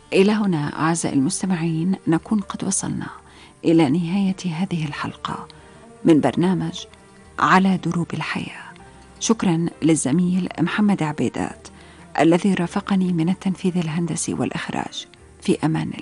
إلى هنا أعزائي المستمعين نكون قد وصلنا إلى نهاية هذه الحلقة من برنامج على دروب الحياة. شكرا للزميل محمد عبيدات الذي رافقني من التنفيذ الهندسي والإخراج. في أمان الله.